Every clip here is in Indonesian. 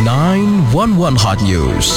911 Hot News.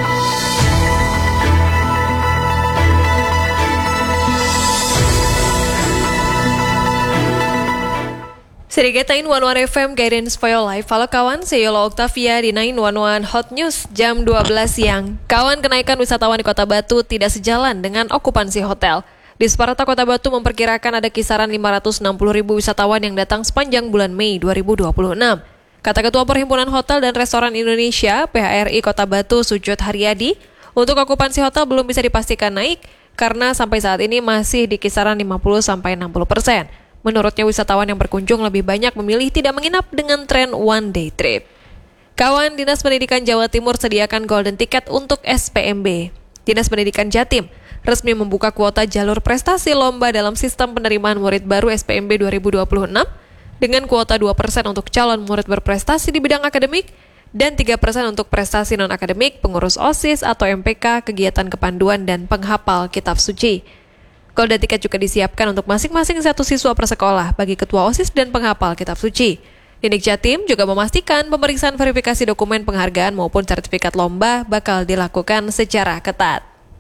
Sedikit 911 FM Guidance for Your Life. Halo kawan, saya Yola Octavia di 911 Hot News jam 12 siang. Kawan, kenaikan wisatawan di Kota Batu tidak sejalan dengan okupansi hotel. Di Sparta Kota Batu memperkirakan ada kisaran 560.000 wisatawan yang datang sepanjang bulan Mei 2026. Kata Ketua Perhimpunan Hotel dan Restoran Indonesia, PHRI Kota Batu, Sujud Haryadi, untuk okupansi hotel belum bisa dipastikan naik karena sampai saat ini masih di kisaran 50-60%. Menurutnya wisatawan yang berkunjung lebih banyak memilih tidak menginap dengan tren one day trip. Kawan, Dinas Pendidikan Jawa Timur sediakan golden ticket untuk SPMB. Dinas Pendidikan Jatim resmi membuka kuota jalur prestasi lomba dalam sistem penerimaan murid baru SPMB 2026 dengan kuota 2% untuk calon murid berprestasi di bidang akademik dan 3% untuk prestasi non-akademik, pengurus OSIS atau MPK, kegiatan kepanduan dan penghafal kitab suci. Golden ticket juga disiapkan untuk masing-masing satu siswa per sekolah bagi ketua OSIS dan penghafal kitab suci. Dinik Jatim juga memastikan pemeriksaan verifikasi dokumen penghargaan maupun sertifikat lomba bakal dilakukan secara ketat.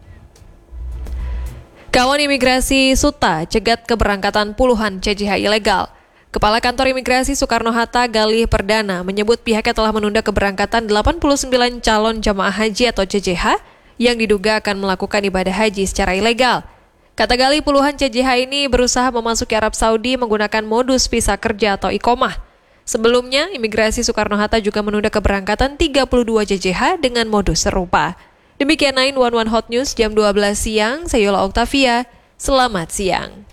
Kawan imigrasi Suta cegat keberangkatan puluhan CJH ilegal. Kepala Kantor Imigrasi Soekarno-Hatta Galih Perdana menyebut pihaknya telah menunda keberangkatan 89 calon jamaah haji atau CJH yang diduga akan melakukan ibadah haji secara ilegal. Kata Galih, puluhan CJH ini berusaha memasuki Arab Saudi menggunakan modus visa kerja atau iqomah. Sebelumnya, Imigrasi Soekarno-Hatta juga menunda keberangkatan 32 CJH dengan modus serupa. Demikian 911 Hot News jam 12 siang, saya Yola Octavia. Selamat siang.